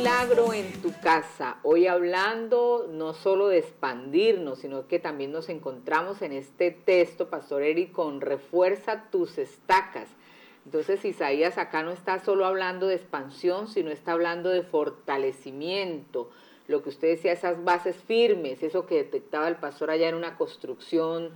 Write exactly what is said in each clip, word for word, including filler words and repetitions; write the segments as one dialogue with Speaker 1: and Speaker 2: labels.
Speaker 1: milagro en tu casa. Hoy hablando no solo de expandirnos, sino que también nos encontramos en este texto, Pastor Eric, con refuerza tus estacas. Entonces Isaías acá no está solo hablando de expansión, sino está hablando de fortalecimiento. Lo que usted decía, esas bases firmes, eso que detectaba el pastor allá en una construcción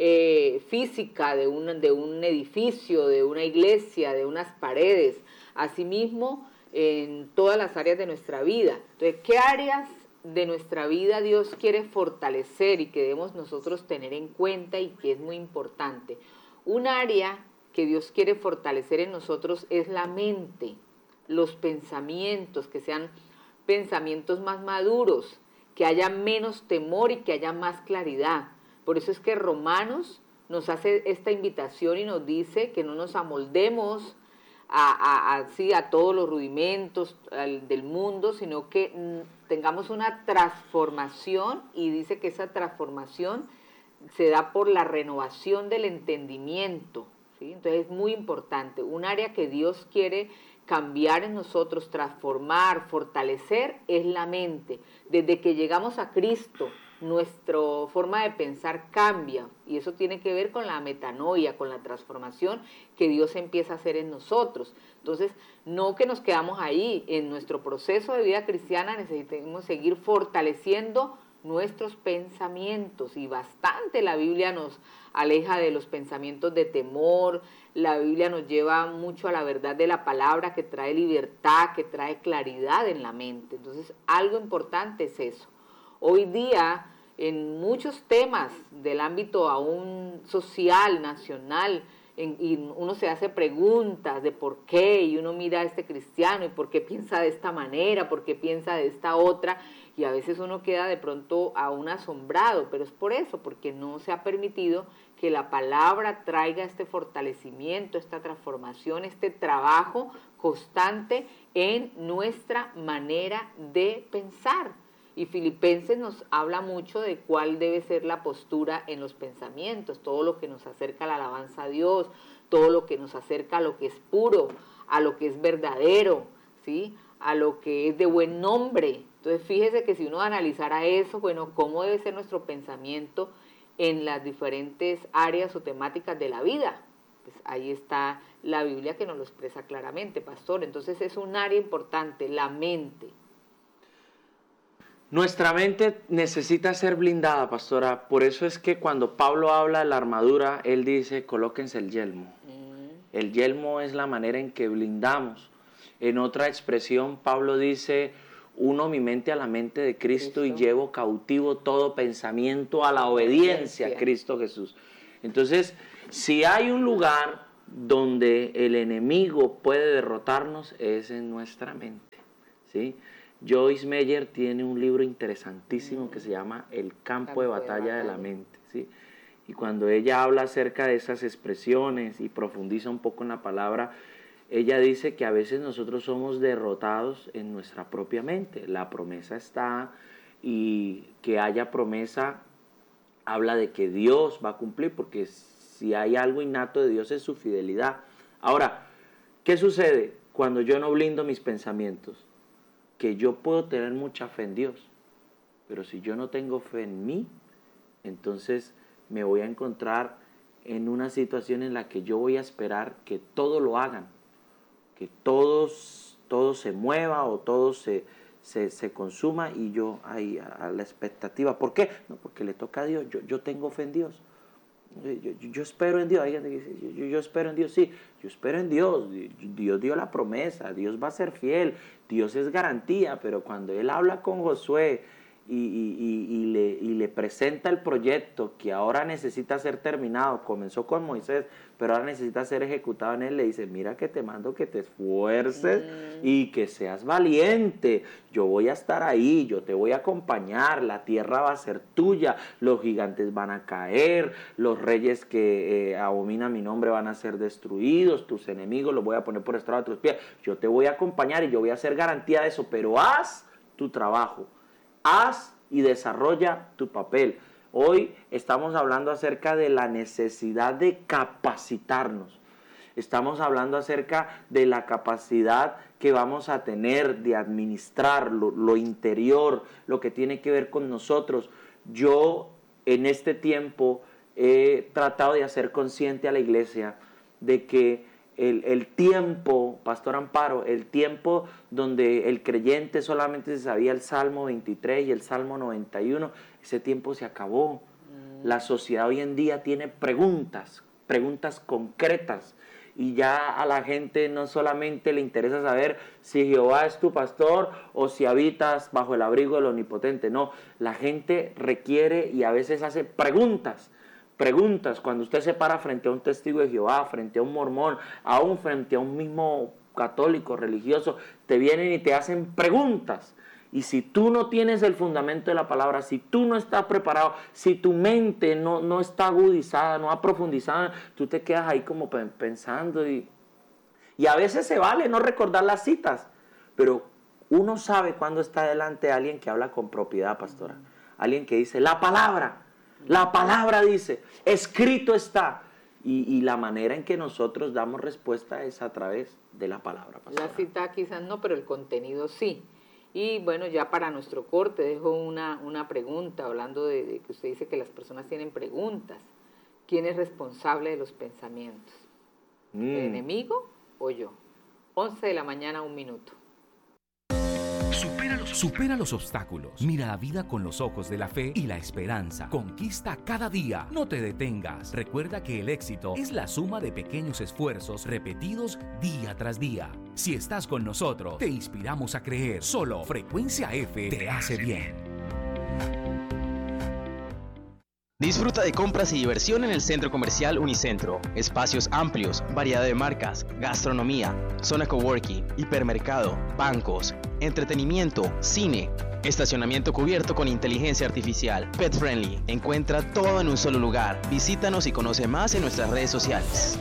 Speaker 1: eh, física de un, de un edificio, de una iglesia, de unas paredes. Asimismo, en todas las áreas de nuestra vida. Entonces, ¿qué áreas de nuestra vida Dios quiere fortalecer y que debemos nosotros tener en cuenta y que es muy importante? Un área que Dios quiere fortalecer en nosotros es la mente, los pensamientos, que sean pensamientos más maduros, que haya menos temor y que haya más claridad. Por eso es que Romanos nos hace esta invitación y nos dice que no nos amoldemos A, a, a, sí, a todos los rudimentos al, del mundo, sino que mm, tengamos una transformación, y dice que esa transformación se da por la renovación del entendimiento, ¿sí? Entonces es muy importante, un área que Dios quiere cambiar en nosotros, transformar, fortalecer, es la mente. Desde que llegamos a Cristo, nuestra forma de pensar cambia, y eso tiene que ver con la metanoia, con la transformación que Dios empieza a hacer en nosotros. Entonces, no que nos quedamos ahí, en nuestro proceso de vida cristiana necesitamos seguir fortaleciendo nuestros pensamientos, y bastante la Biblia nos aleja de los pensamientos de temor. La Biblia nos lleva mucho a la verdad de la palabra, que trae libertad, que trae claridad en la mente. Entonces, algo importante es eso. Hoy día, en muchos temas del ámbito aún social, nacional, en, y uno se hace preguntas de por qué, y uno mira a este cristiano y por qué piensa de esta manera, por qué piensa de esta otra, y a veces uno queda de pronto aún asombrado, pero es por eso, porque no se ha permitido que la palabra traiga este fortalecimiento, esta transformación, este trabajo constante en nuestra manera de pensar. Y Filipenses nos habla mucho de cuál debe ser la postura en los pensamientos, todo lo que nos acerca a la alabanza a Dios, todo lo que nos acerca a lo que es puro, a lo que es verdadero, ¿sí? A lo que es de buen nombre. Entonces fíjese que si uno analizara eso, bueno, cómo debe ser nuestro pensamiento en las diferentes áreas o temáticas de la vida. Pues ahí está la Biblia que nos lo expresa claramente, pastor. Entonces es un área importante, la mente.
Speaker 2: Nuestra mente necesita ser blindada, pastora. Por eso es que cuando Pablo habla de la armadura, él dice, colóquense el yelmo. Mm. El yelmo es la manera en que blindamos. En otra expresión, Pablo dice, uno mi mente a la mente de Cristo, Cristo. Y llevo cautivo todo pensamiento a la obediencia a Cristo Jesús. Entonces, si hay un lugar donde el enemigo puede derrotarnos, es en nuestra mente, ¿sí? Joyce Meyer tiene un libro interesantísimo mm. que se llama El campo, campo de, batalla de batalla de la mente, ¿sí? Y cuando ella habla acerca de esas expresiones y profundiza un poco en la palabra, ella dice que a veces nosotros somos derrotados en nuestra propia mente. La promesa está, y que haya promesa habla de que Dios va a cumplir, porque si hay algo innato de Dios es su fidelidad. Ahora, ¿qué sucede cuando yo no blindo mis pensamientos? Que yo puedo tener mucha fe en Dios, pero si yo no tengo fe en mí, entonces me voy a encontrar en una situación en la que yo voy a esperar que todo lo hagan, que todos, todo se mueva o todo se, se, se consuma, y yo ahí a, a la expectativa. ¿Por qué? No, porque le toca a Dios. Yo, yo tengo fe en Dios. Yo, yo, yo espero en Dios. Hay gente que dice, yo, yo, yo espero en Dios. Sí, yo espero en Dios. Dios dio la promesa. Dios va a ser fiel. Dios es garantía. Pero cuando Él habla con Josué y, y, y, y, le, y le presenta el proyecto que ahora necesita ser terminado, comenzó con Moisés, pero ahora necesita ser ejecutado en él, le dice, mira que te mando que te esfuerces mm. y que seas valiente. Yo voy a estar ahí, yo te voy a acompañar, la tierra va a ser tuya, los gigantes van a caer, los reyes que eh, abominan mi nombre van a ser destruidos, tus enemigos los voy a poner por estrado de tus pies. Yo te voy a acompañar y yo voy a hacer garantía de eso, pero haz tu trabajo. Haz y desarrolla tu papel. Hoy estamos hablando acerca de la necesidad de capacitarnos. Estamos hablando acerca de la capacidad que vamos a tener de administrar lo, lo interior, lo que tiene que ver con nosotros. Yo en este tiempo he tratado de hacer consciente a la iglesia de que el, el tiempo, Pastor Amparo, el tiempo donde el creyente solamente se sabía el Salmo veintitrés y el Salmo noventa y uno, ese tiempo se acabó. Mm. La sociedad hoy en día tiene preguntas, preguntas concretas. Y ya a la gente no solamente le interesa saber si Jehová es tu pastor o si habitas bajo el abrigo del Omnipotente. No, la gente requiere y a veces hace preguntas. Preguntas, cuando usted se para frente a un testigo de Jehová, frente a un mormón, aún frente a un mismo católico religioso, te vienen y te hacen preguntas. Y si tú no tienes el fundamento de la palabra, si tú no estás preparado, si tu mente no, no está agudizada, no ha profundizado, tú te quedas ahí como pensando. Y, y a veces se vale no recordar las citas, pero uno sabe cuando está delante de alguien que habla con propiedad, pastora. Alguien que dice, la palabra, la palabra dice, escrito está. Y, y la manera en que nosotros damos respuesta es a través de la palabra, pastora.
Speaker 1: La cita quizás no, pero el contenido sí. Y bueno, ya para nuestro corte dejo una, una pregunta, hablando de, de que usted dice que las personas tienen preguntas. ¿Quién es responsable de los pensamientos? Mm. ¿El enemigo o yo? once de la mañana, un minuto.
Speaker 3: Supera los, supera los obstáculos. Mira la vida con los ojos de la fe y la esperanza. Conquista cada día. No te detengas. Recuerda que el éxito es la suma de pequeños esfuerzos repetidos día tras día. Si estás con nosotros, te inspiramos a creer. Solo Frecuencia F te hace bien.
Speaker 4: Disfruta de compras y diversión en el Centro Comercial Unicentro. Espacios amplios, variedad de marcas, gastronomía, zona coworking, hipermercado, bancos, entretenimiento, cine, estacionamiento cubierto con inteligencia artificial, pet friendly. Encuentra todo en un solo lugar. Visítanos y conoce más en nuestras redes sociales.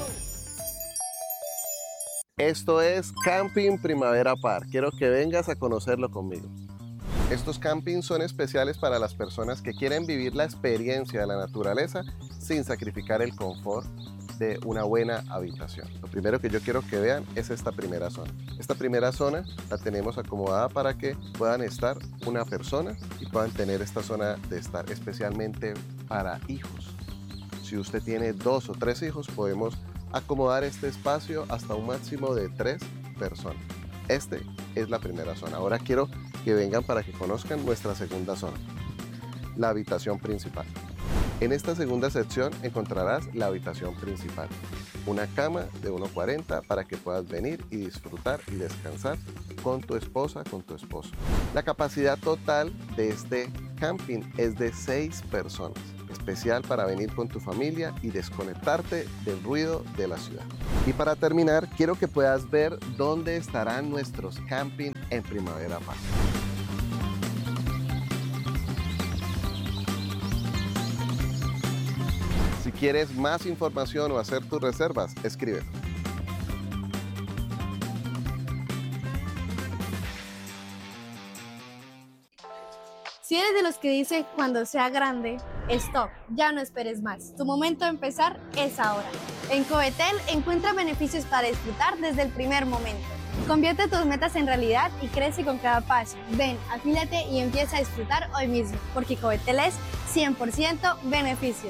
Speaker 5: Esto es Camping Primavera Park. Quiero que vengas a conocerlo conmigo. Estos campings son especiales para las personas que quieren vivir la experiencia de la naturaleza sin sacrificar el confort de una buena habitación. Lo primero que yo quiero que vean es esta primera zona. Esta primera zona la tenemos acomodada para que puedan estar una persona y puedan tener esta zona de estar especialmente para hijos. Si usted tiene dos o tres hijos, podemos acomodar este espacio hasta un máximo de tres personas. Esta es la primera zona. Ahora quiero que vengan para que conozcan nuestra segunda zona, la habitación principal. En esta segunda sección encontrarás la habitación principal, una cama de uno cuarenta para que puedas venir y disfrutar y descansar con tu esposa, con tu esposo. La capacidad total de este camping es de seis personas, especial para venir con tu familia y desconectarte del ruido de la ciudad. Y para terminar, quiero que puedas ver dónde estarán nuestros camping en Primavera Park. Si quieres más información o hacer tus reservas, escribe.
Speaker 6: Si eres de los que dice cuando sea grande, stop, ya no esperes más. Tu momento de empezar es ahora. En Covetel encuentra beneficios para disfrutar desde el primer momento. Convierte tus metas en realidad y crece con cada paso. Ven, afíliate y empieza a disfrutar hoy mismo, porque Covetel es cien por ciento beneficios.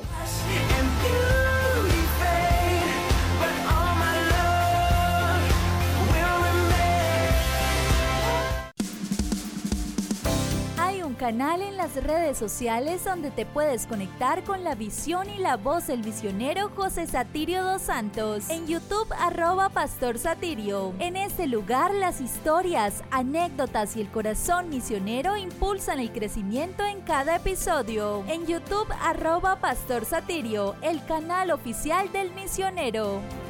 Speaker 7: Canal en las redes sociales donde te puedes conectar con la visión y la voz del misionero José Satirio dos Santos. En YouTube, arroba Pastor Satirio. En este lugar, las historias, anécdotas y el corazón misionero impulsan el crecimiento en cada episodio. En YouTube, arroba Pastor Satirio, el canal oficial del misionero.